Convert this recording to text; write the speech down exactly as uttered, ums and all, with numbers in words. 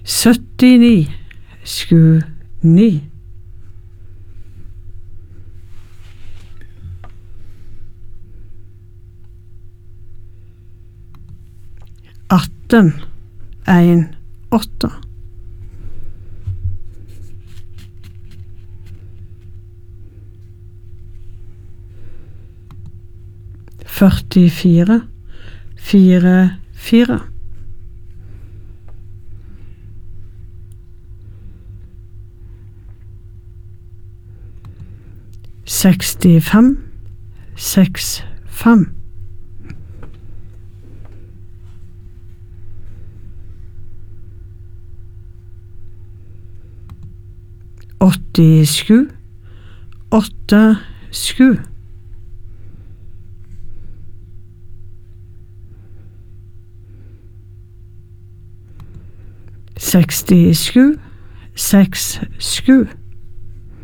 syttini, sju, ni. atten, en, åtte. førtifire, fire, fire. sekstifem, seks, fem. åttisju, åtte, sju. sekstisju, seks, sju.